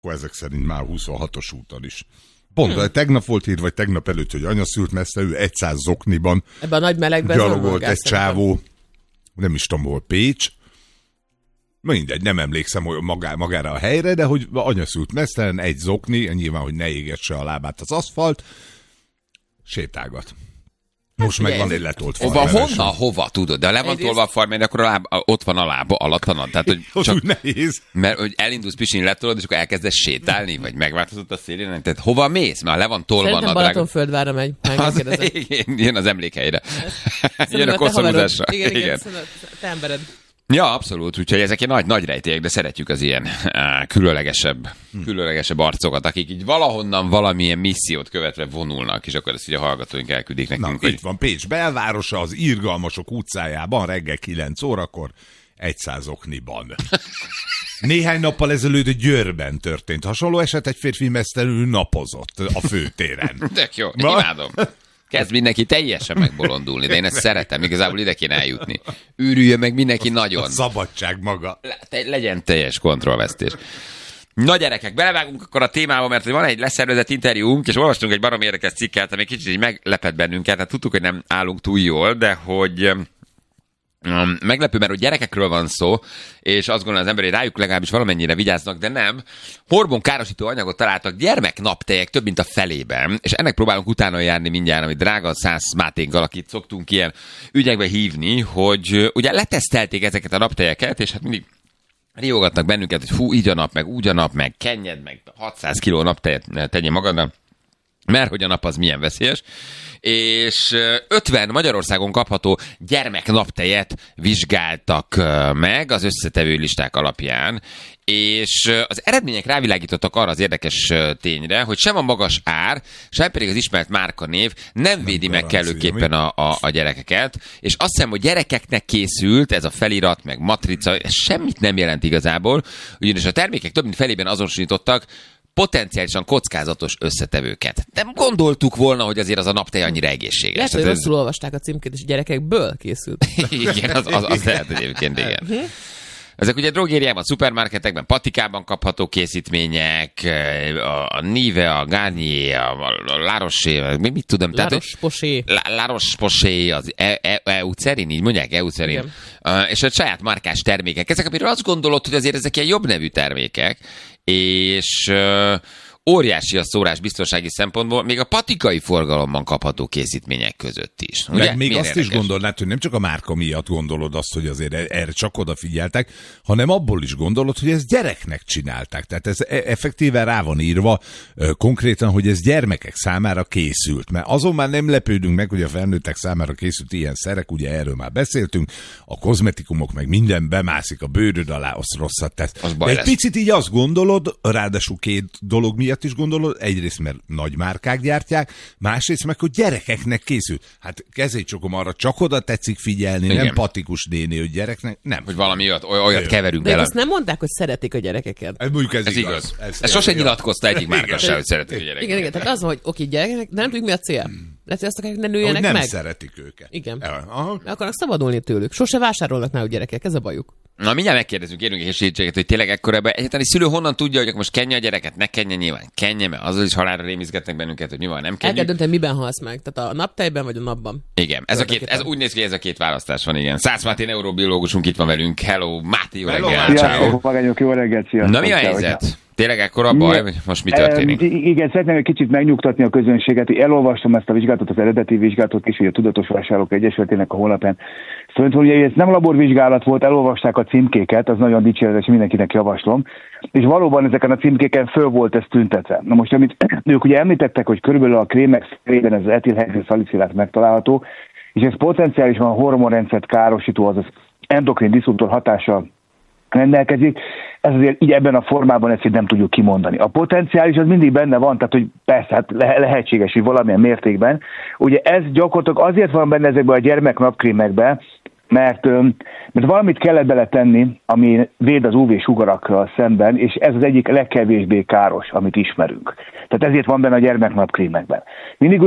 Akkor ezek szerint már 26-os úton is. Pont, tegnap volt hír, vagy tegnap előtt, hogy anya szült messze, ő 100 zokniban. Ebben a nagy melegben gyalogolt egy csávó, nem is tudom, hol Pécs. Mindegy, nem emlékszem hogy magára a helyre, de hogy anya szült mesztelen, egy zokni, nyilván, hogy ne égesse a lábát az aszfalt, sétálgat. Most meg van egy letolt farmer. Hova tudod? De le van tolva a farmer, akkor ott van a lába alattanan. Tehát, hogy csak nehéz. Mert hogy elindulsz pisilni, letolod, és akkor elkezdesz sétálni, vagy megváltozott a szélén. Tehát hova mész? Mert le van tolva a nadrág. Szerintem Balatonföldvárra megy. Jön az emlékhelyre. Jön a koszorúzásra. Igen. Te embered. Ja, abszolút, úgyhogy ezek ilyen nagy rejtélyek, de szeretjük az ilyen különlegesebb arcokat, akik így valahonnan valamilyen missziót követve vonulnak, és akkor ezt ugye a hallgatóink elküldik nekünk. Na, itt van Pécs belvárosa, az Irgalmasok utcájában, reggel 9 órakor, 100 okniban. Néhány nappal ezelőtt Győrben történt hasonló eset, egy férfi mesztelenül napozott a főtéren. Tök jó, imádom. Kezd mindenki teljesen megbolondulni, de én ezt szeretem, igazából ide kéne eljutni. Őrüljön meg mindenki nagyon. A szabadság maga. Legyen teljes kontrollvesztés. Na gyerekek, belevágunk akkor a témába, mert van egy leszervezett interjúnk, és olvastunk egy baromi érdekes cikket, ami kicsit így meglepett bennünket, hát tudtuk, hogy nem állunk túl jól, de hogy meglepő, mert hogy gyerekekről van szó, és azt gondolom az ember, hogy rájuk legalábbis valamennyire vigyáznak, de nem. Hormonkárosító anyagot találtak gyermeknaptejek több mint a felében, és ennek próbálunk utána járni mindjárt, amit drága Szász Máténkkal, akit szoktunk ilyen ügyekbe hívni, hogy ugye letesztelték ezeket a naptejeket, és hát mindig riogatnak bennünket, hogy fú, így a nap, meg úgy a nap, meg kenjed, meg 600 kiló naptejet tegyél magadnak, mert hogy a nap az milyen veszélyes. És 50 Magyarországon kapható gyermeknaptejet vizsgáltak meg az összetevő listák alapján, és az eredmények rávilágítottak arra az érdekes tényre, hogy sem a magas ár, sem pedig az ismert márkanév nem védi meg kellőképpen a gyerekeket, és azt hiszem, hogy gyerekeknek készült ez a felirat, meg matrica, ez semmit nem jelent igazából, ugyanis a termékek több mint felében azonosítottak potenciálisan kockázatos összetevőket. Nem gondoltuk volna, hogy azért az a naptej annyira egészséges. Lehet, hogy rosszul olvasták a címkét, és gyerekekből készült. Igen, az lehet egyébként, igen. Ezek ugye drogériában, szupermarketekben, patikában kapható készítmények, a Nive, a Garnier, a La Roche, mit tudom. La Roche-Posay. La Roche-Posay, az Eucerin, így mondják, Eucerin. És a saját márkás termékek. Ezek, amiről azt gondolod, hogy azért ezek ilyen jobb nevű termékek, és óriási a szórás biztonsági szempontból, még a patikai forgalomban kapható készítmények között is. Ugye? Még azt is gondolnád, hogy nem csak a márka miatt gondolod azt, hogy azért erre csak odafigyeltek, hanem abból is gondolod, hogy ezt gyereknek csinálták. Tehát ez effektíven rá van írva konkrétan, hogy ez gyermekek számára készült. Mert azon már nem lepődünk meg, hogy a felnőttek számára készült ilyen szerek, ugye erről már beszéltünk, a kozmetikumok meg minden bemászik a bőröd alá, azt rosszat tesz. De egy picit így azt gondolod, ráadásul két dolog miatt is gondolod, egyrészt mert nagy márkák gyártják, másrészt meg, hogy gyerekeknek készült. Hát kezécsokom arra csak oda tetszik figyelni, igen. Nem patikus néni, hogy gyereknek, nem. Hogy valami olyat keverünk bele. De azt nem mondták, hogy szeretik a gyerekeket. Ez igaz. Ez sosem nyilatkozta egyik márka se, hogy szeretik a gyerekeket. Igen, tehát az, hogy oké, gyerekek, de nem tudjuk, mi a cél. Lehet, hogy azt akarják, ne nőjenek meg. Nem szeretik őket. Igen. Le akarnak szabadulni tőlük. Sose vásárolnak náluk gyerekek, ez a bajuk. Na, mindjárt megkérdezünk, érünk egy segítséget, hogy tényleg ekkorában egyáltalán szülő honnan tudja, hogy most kenje a gyereket, ne kenje nyilván. Kenje, mert azzal is halálra rémizgetnek bennünket, hogy mi van, nem kenjük. El kell dönteni, miben halsz meg. Tehát a naptejben vagy a napban. Igen, ez úgy néz ki, ez a két választás van, igen. Szász Máté neurobiológusunk itt van velünk. Hello, Máté, jó reggel. Ciao. Magányok, jó reggelt, sziasztok. Na, mi a helyzet? Tényleg ekkora a baj, vagy most mi történik? Igen, szeretném egy kicsit megnyugtatni a közönséget. Elolvastam ezt a vizsgálatot, az eredeti vizsgálatot is, hogy a Tudatos Vásárlók Egyesületének a honlapján. Szóval, hogy ez nem laborvizsgálat volt, elolvasták a címkéket, az nagyon dicséretes, mindenkinek javaslom. És valóban ezeken a címkéken föl volt ez tüntetve. Na most, amit ők ugye említettek, hogy körülbelül a krémek szerében ez az etilhexilszalicilát megtalálható, és ez potenciálisan a hormonrendszert károsító, azaz endokrin diszruptor hatással rendelkezik. Ez azért így ebben a formában ezt nem tudjuk kimondani. A potenciális az mindig benne van, tehát hogy persze, hát lehetséges, hogy valamilyen mértékben. Ugye ez gyakorlatilag azért van benne ezekben a gyermeknapkrémekben, mert valamit kellett beletenni, ami véd az UV-sugarakkal szemben, és ez az egyik legkevésbé káros, amit ismerünk. Tehát ezért van benne a gyermeknapkrémekben. Mindig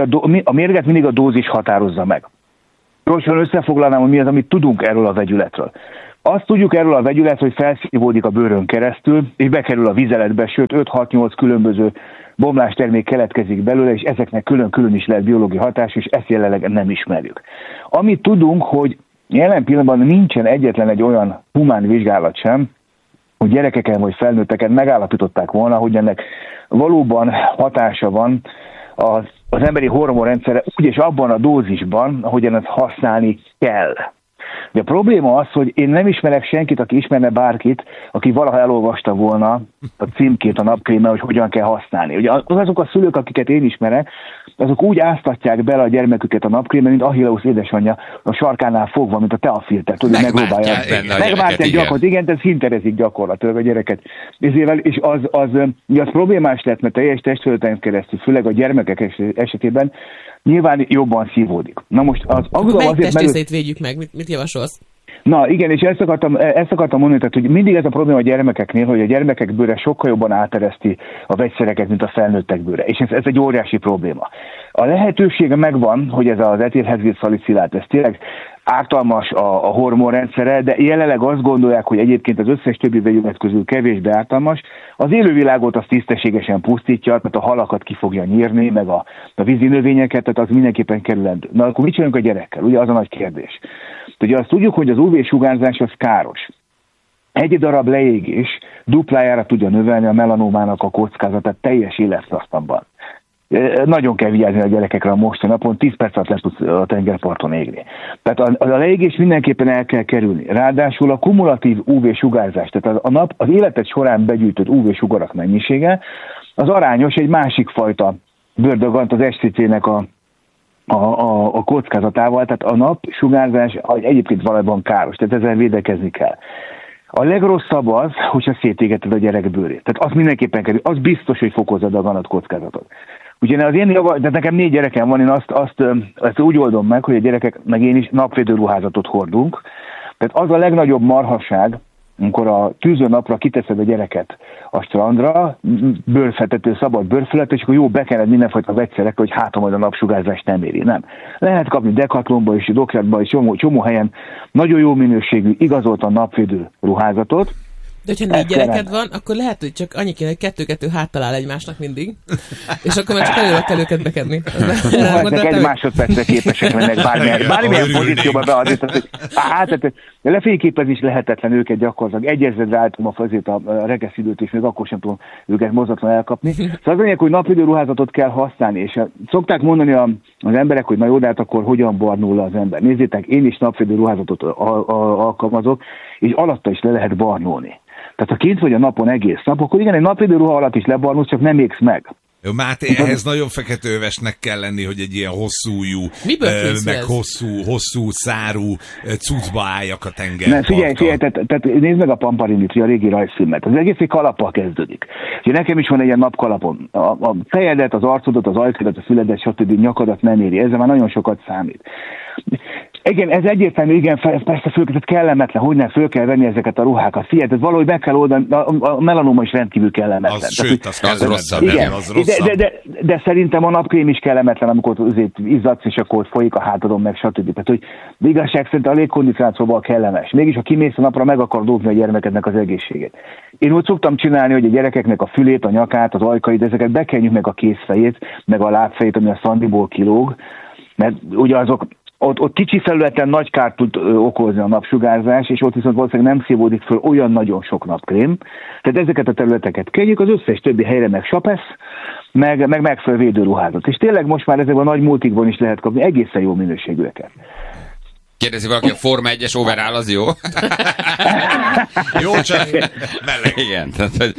a mérget mindig a dózis határozza meg. Gyorsan összefoglalnám, hogy mi az, amit tudunk erről a vegyületről. Azt tudjuk erről a vegyület, hogy felszívódik a bőrön keresztül, és bekerül a vizeletbe, sőt 5-6-8 különböző bomlástermék keletkezik belőle, és ezeknek külön-külön is lehet biológiai hatás, és ezt jelenleg nem ismerjük. Amit tudunk, hogy jelen pillanatban nincsen egyetlen egy olyan humán vizsgálat sem, hogy gyerekeken vagy felnőtteken megállapították volna, hogy ennek valóban hatása van az emberi hormonrendszerre, úgy és abban a dózisban, ahogyan ezt használni kell. De a probléma az, hogy én nem ismerek senkit, aki ismerne bárkit, aki valaha elolvasta volna a címkét a napkrémmel, hogy hogyan kell használni. Ugye azok a szülők, akiket én ismerek, azok úgy áztatják bele a gyermeküket a napkrémmel, mint Achilleus édesanyja a sarkánál fogva, mint a teafiltert, hogy megpróbálja. Megmártják gyakorlatilag, igen, ez hinterezik gyakorlatilag a gyereket. És az problémás lett, mert teljes testfölöten keresztül, főleg a gyermekek esetében nyilván jobban szívódik. Na most az aggodalom azért, testrészét védjük meg, mit javasolsz? Na igen, és ezt akartam mondani, tehát, hogy mindig ez a probléma a gyermekeknél, hogy a gyermekek bőre sokkal jobban átereszti a vegyszereket, mint a felnőttek bőre. És ez egy óriási probléma. A lehetősége megvan, hogy ez az etilhexilszalicilát, ez tényleg ártalmas a hormonrendszere, de jelenleg azt gondolják, hogy egyébként az összes többi vegyület közül kevésbé ártalmas. Az élővilágot az tisztességesen pusztítja, tehát a halakat ki fogja nyírni, meg a vízi növényeket, tehát az mindenképpen kerülendő. Na akkor mit csinálunk a gyerekkel? Ugye az a nagy kérdés. Ugye azt tudjuk, hogy az UV-sugárzás az káros. Egy darab leégés duplájára tudja növelni a melanómának a kockázatát teljes élettartamban. Nagyon kell vigyázni a gyerekekre a mostani napon, 10 perc alatt le tudsz a tengerparton égni. Tehát a leégés mindenképpen el kell kerülni. Ráadásul a kumulatív UV-sugárzás, tehát az életed során begyűjtött UV-sugarak mennyisége, az arányos egy másik fajta bőrdagant, az SCC-nek a kockázatával, tehát a napsugárzás egyébként valójában káros, tehát ezzel védekezni kell. A legrosszabb az, hogyha szétégeted a gyerek bőrét. Tehát az mindenképpen kerül, az biztos, hogy fokozza a daganat kockázatot. Ugye de nekem 4 gyerekem van, én azt úgy oldom meg, hogy a gyerekek, meg én is napvédő ruházatot hordunk. Tehát az a legnagyobb marhaság, amikor a tűző napra kiteszed a gyereket a strandra, bőrfetető, szabad bőrfelet, és akkor jó bekened mindenfajta vegyszerekkel, hogy hátra majd a napsugárzást nem éri. Nem. Lehet kapni Decathlonba és Dockyardba és csomó helyen nagyon jó minőségű, igazoltan napvédő ruházatot. De hogyha 4 gyereked van, akkor lehet, hogy csak annyi kéne, hogy 2-2 háttal áll egymásnak mindig, és akkor már csak előre kell őket bekenni. Ezek egy másodpercre képesek lennek bármilyen pozícióban beadni. Tehát lefényképezni is lehetetlen őket gyakorlatilag. Egyezredre álltam a regesz időt, és még akkor sem tudom őket mozatlan elkapni. Szóval az lényeg, hogy napvédő ruházatot kell használni, és szokták mondani az emberek, hogy na jó, de hát akkor hogyan barnul az ember. Nézzétek, én is napvédő ruházatot alkalmazok, és alatta is le lehet barnulni. Tehát ha kint vagy a napon egész nap, akkor igen, egy napvédő ruha alatt is lebarnulsz, csak nem égsz meg. Jó, Máté, ehhez nagyon feketővesnek kell lenni, hogy egy ilyen hosszújú, meg hosszú szárú cuccba álljak a tengerparton. Figyelj, tehát nézd meg a Pamparinit, a régi rajzfilmet. Az egész egy kalappal kezdődik. Ugye nekem is van egy ilyen napkalapom. A fejedet, az arcodat, az ajkadat, a füledet, stb. Nyakadat nem éri. Ezzel már nagyon sokat számít. Igen, ez egyértelmű, igen, persze tehát kellemetlen, hogy nem föl kell venni ezeket a ruhákat. Figyelj, tehát valahogy meg kell oldani, a melanoma is rendkívül kellemetlen. Az rosszabb. Igen, de szerintem a napkrém is kellemetlen, amikor azért izzadsz, és akkor folyik a hátadon, meg stb. Tehát, hogy igazság szerint a légkondicionációval kellemes. Mégis, ha kimész a napra, meg akar dobni a gyermekednek az egészségét. Én úgy szoktam csinálni, hogy a gyerekeknek a fülét, a nyakát, az ajkait, ezeket bekenjük meg a kézfejét, meg a lábfejét, ami a szandiból kilóg, mert ugye azok ott kicsi felületen nagy kárt tud okozni a napsugárzás, és ott viszont valószínűleg nem szívódik föl olyan nagyon sok napkrém. Tehát ezeket a területeket kenjük, az összes többi helyre meg sapesz, meg megfelelő védőruházat. És tényleg most már ezekben a nagy multikban is lehet kapni egészen jó minőségűeket. Kérdezi valaki, a Forma 1-es overall az jó? Jó, csak meleg. Igen. Tehát, hogy...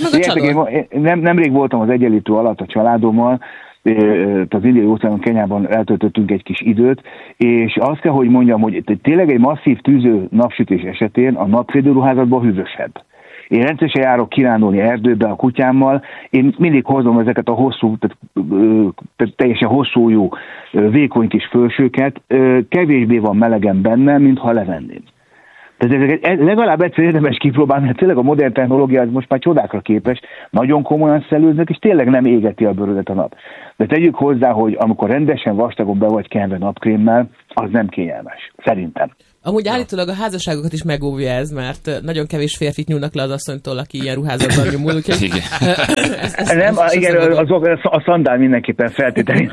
Nemrég voltam az Egyenlítő alatt a családommal, az Indiai óceánon, Kenyában eltöltöttünk egy kis időt, és azt kell, hogy mondjam, hogy tényleg egy masszív tűző napsütés esetén a napvédőruházatban hűvösebb. Én rendszeresen járok kirándulni erdőbe a kutyámmal, én mindig hozom ezeket a hosszú, tehát teljesen hosszújú, vékony kis fölsőket, kevésbé van melegen benne, mint ha levenném. Tehát ezeket legalább egyszer érdemes kipróbálni, mert tényleg a modern technológia az most már csodákra képes, nagyon komolyan szellőznek, és tényleg nem égeti a bőrödet a nap. De tegyük hozzá, hogy amikor rendesen vastagon be vagy kenve napkrémmel, az nem kényelmes. Szerintem. Amúgy állítólag a házasságokat is megóvja ez, mert nagyon kevés férfit nyúlnak le az asszonytól, aki ilyen ruházatban nyomul, úgyhogy... Nem, igen, a szandál mindenképpen feltételi.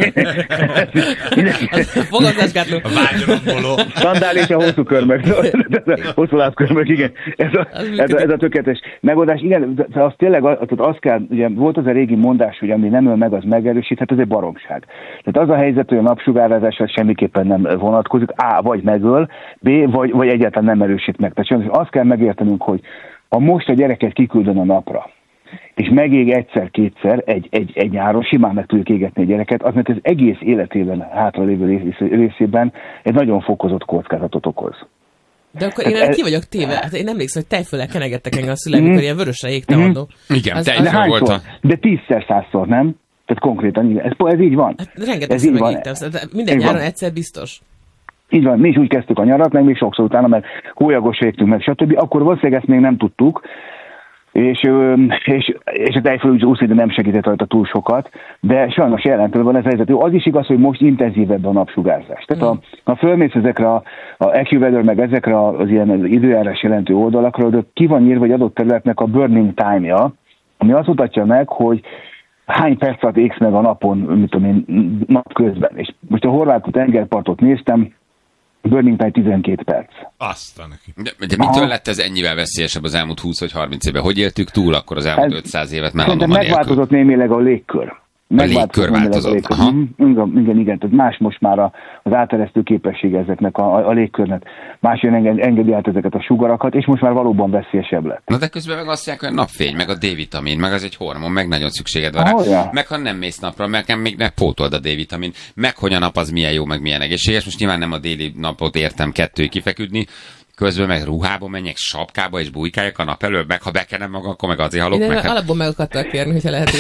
Fogadásgátló. A vágyalatboló. Szandál és a hosszú körmök. Hosszú lábkörmök, igen. Ez a tökéletes megoldás. Igen, az tényleg azt kell, ugye volt az a régi mondás, hogy ami nem öl meg, az megerősít, hát ez egy baromság. Tehát az a helyzet, hogy a napsugározásra semmiképpen nem vonatkozik, A, vagy megöl, B, vagy egyáltalán nem erősít meg. Tehát azt kell megértenünk, hogy ha most a gyereket kiküldön a napra, és megég egyszer-kétszer egy nyáron, simán meg tudjuk égetni a gyereket, az, mert az egész életében, hátralévő részében egy nagyon fokozott kockázatot okoz. De akkor én ki vagyok téve. Hát én emlékszem, hogy tejföllel kenegettek engem a szüleim, amikor ilyen vörösre égte mondó. Igen, tejföl volt a... De 10-100-szor, nem? Tehát konkrétan, ez így van. Hát rengetegszer megégtem, minden nyáron egyszer biztos. Így van, mi is úgy kezdtük a nyarat, meg még sokszor utána, mert hólyagosra égtünk meg, stb. Akkor valószínűleg ezt még nem tudtuk, és a tejföl úszítő nem segített rajta túl sokat, de sajnos jelentően van ez a helyzet. Az is igaz, hogy most intenzívebb a napsugárzás. Tehát ha fölmész ezekre a AccuWeather, meg ezekre az ilyen időjárás jelentő oldalakra, de ki van írva egy adott területnek a burning time-ja, ami azt mutatja meg, hogy hány perc alatt égsz meg a napon, mit tudom én, napközben. És most a horvát tengerpartot néztem, burning time 12 perc. Aztán neki. De mitől lett ez ennyivel veszélyesebb az elmúlt 20 vagy 30 évben? Hogy éltük túl akkor az elmúlt 500 évet melanoma nélkül? Megváltozott némileg a légkör. A légkör változott. Igen, tehát más most már az áteresztő képessége ezeknek a légkörnek. Más engedi át ezeket a sugarakat, és most már valóban veszélyesebb lett. Na de közben meg azt mondják, hogy a napfény, meg a D-vitamin, meg az egy hormon, meg nagyon szükséged van rá. Meg ha nem mész napra, meg még ne pótold a D-vitamin, meg hogy a nap az milyen jó, meg milyen egészséges. Most nyilván nem a déli napot értem kettőig kifeküdni, közben meg ruhába menjek, sapkába és bújkáljak a nap előbb, meg ha bekenem magam, akkor meg azért halok meg. Alapból meg akartak kérni, hogyha lehet.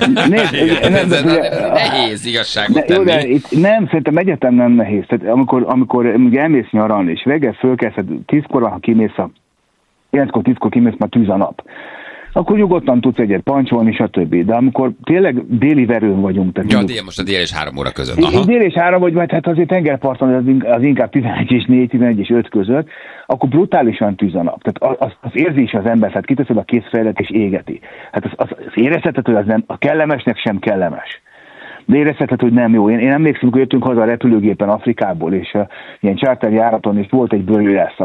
Nehéz igazságot tenni. Nem, szerintem egyetem nem nehéz. Tehát amikor elmész nyaralni, és reggel fölkelsz, 10-kor van, ha kimész 9-kor, 10-kor kimész, már tűz a nap. Akkor nyugodtan tudsz egyet pancsolni, stb. De amikor tényleg déli verőn vagyunk... Tehát most a dél és 3 óra között. Dél és 3 vagy, mert hát azért tengerparton az inkább 11 és 4, 11 és 5 között, akkor brutálisan tűz a nap. Tehát az érzi is az ember, tehát kiteszed a kézfejlet és égeti. Hát az érezheted, hogy az nem, a kellemesnek sem kellemes. De érezheted, hogy nem jó. Én emlékszem, hogy jöttünk haza a repülőgépen Afrikából, és ilyen charterjáraton, és volt egy bőrjász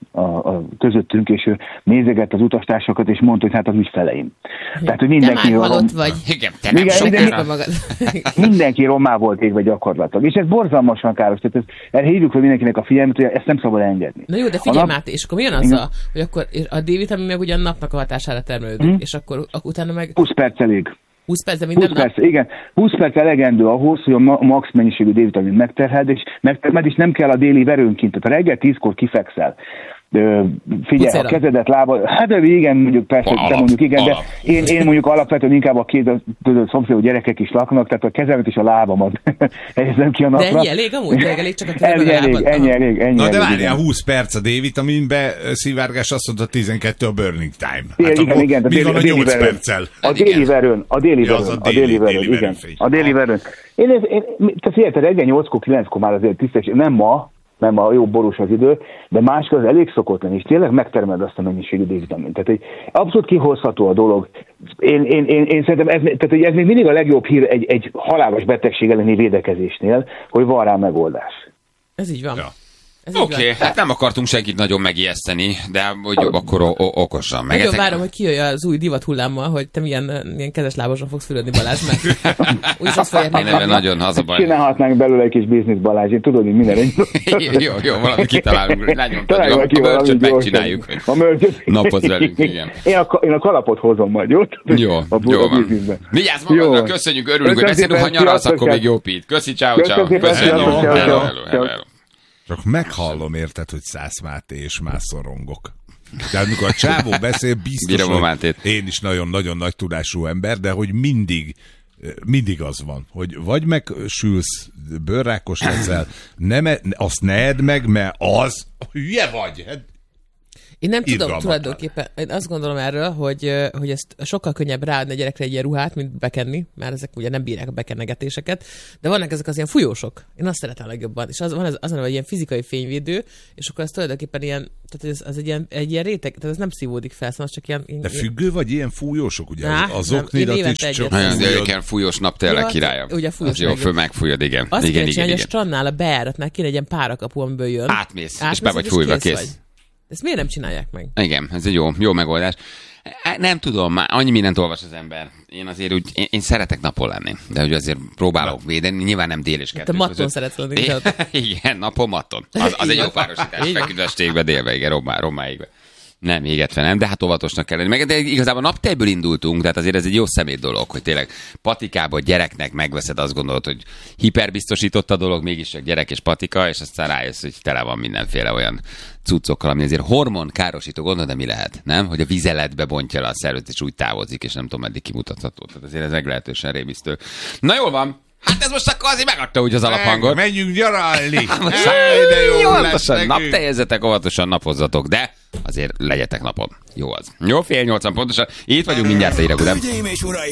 a közöttünk, és ő nézegett az utastársakat, és mondta, hogy hát az ügyfeleim. Tehát, hogy mindenki... Te már halott vagy. Igen, te nem sokára. Mindenki rommá volt égve gyakorlatilag. És ez borzalmasan káros. Tehát erre hívjuk fel mindenkinek a figyelmet, hogy ezt nem szabad engedni. Na jó, de figyelj Máté, és akkor mi jön az, hogy akkor a D-vitamin meg ugyan napnak a hatására termelődik, és akkor utána meg... 20 perc elég. 20 perc, de minden 20 perc, igen. 20 perc elegendő ahhoz, hogy a max mennyiségű D-vitamin megterheld, és nem kell a déli verőnként. Tehát a reggel 10-kor kifekszel. Figyelj, a kezedet, lábad, hát igen, mondjuk persze, te mondjuk igen, de én mondjuk alapvetően inkább a két szomszédú gyerekek is laknak, tehát a kezemet és a lábamat helyezem ki a napra. De ennyi elég amúgy? Elég csak a kezemet ennyi elég. Na de várjál, 20 perc a D-vitaminbe, szivárgás azt mondta 12 a burning time. Hát igen, mi van a 8 perccel? A déli verőn, igen. A déli verőn. Tehát reggel 8-kor, 9-kor már azért tisztes, nem a jó borús az idő, de máskor az elég szokott lenni, és tényleg megtermeled azt a mennyiségű D-vitamint. Tehát egy abszolút kihozható a dolog. Én szerintem ez még mindig a legjobb hír egy halálos betegség elleni védekezésnél, hogy van rá megoldás. Ez így van. Ja. Oké, hát nem akartunk senkit nagyon megijeszteni, de hogy akkor okosan. Nagyon várom, hogy kijöjjön az új divat hullámmal, hogy te milyen kezes lábasra fogsz fürödni, Balázs, mert úgyis azt fogják meg. Nagyon az a baj. Csinálhatnánk belőle egy kis biznisz, Balázs, én tudod, hogy minden egy. Jó, valamit kitalálunk, lenyomtatjuk, a mörcsöt megcsináljuk, hogy napot velünk, igen. Én a kalapot hozom majd, jó? Jó van. Vigyázz magadra, köszönjük, örülünk, hogy beszélünk, ha nyaralsz, akkor még jó Pít. Köszi, ciao. Csak meghallom, érted, hogy Szász Máté és más szorongok. De amikor a csávó beszél, biztos, hogy én is nagyon-nagyon nagy tudású ember, de hogy mindig az van, hogy vagy megsülsz, bőrrákos leszel, azt ne edd meg, mert az hülye vagy. Én nem tudom tulajdonképpen, én azt gondolom erről, hogy ezt sokkal könnyebb ráadni a gyerekre egy ilyen ruhát, mint bekenni, mert ezek ugye nem bírják a bekennegetéseket, de vannak ezek az ilyen fújósok. Én azt szeretem legjobban. És van egy ilyen fizikai fényvédő, és akkor ez tulajdonképpen ilyen, tehát ez egy ilyen réteg, tehát ez nem szívódik fel, szóval csak ilyen... De függő vagy ilyen fújósok, ugye? Az oknidat is csak nagyon fújós nap tényleg királya. Ugye fújós. Jó, föl megfújod, igen. Azt igen, kell csinálni, hogy a strandnál a bejáratnál kéne egy ilyen párakapu, amiből jön. Átmész és be vagy fújva, kész. Ezt miért nem csinálják meg? Igen, ez egy jó megoldás. Nem tudom, már annyi mindent olvas az ember. Én azért én szeretek napon lenni, de hogy azért próbálok védeni, nyilván nem dél és kettő. Te matton szeretsz lenni. Igen, napon matton. Az egy jó párosítás. Feküdösségbe délbe, igen, rommáigbe. Nem, égetve nem, de hát óvatosnak kell lenni. De igazából naptejből indultunk, tehát azért ez egy jó szemét dolog, hogy tényleg patikába gyereknek megveszed, azt gondolod, hogy hiperbiztosított a dolog, mégis csak gyerek és patika, és aztán rájössz, hogy tele van mindenféle olyan cuccokkal, ami azért hormonkárosító, gondolod, de mi lehet, nem? Hogy a vizeletbe bontja le a szervet, és úgy távozik, és nem tudom, meddig kimutatható. Tehát azért ez meglehetősen rémisztő. Na jól van. Hát ez most akkor azért megadta úgy az alaphangot. Menjünk nyaralni! De jó óvatosan napteljezetek, óvatosan napozzatok, de azért legyetek napon. Jó az. Jó, 7:30 pontosan. Itt vagyunk mindjárt a hírek után.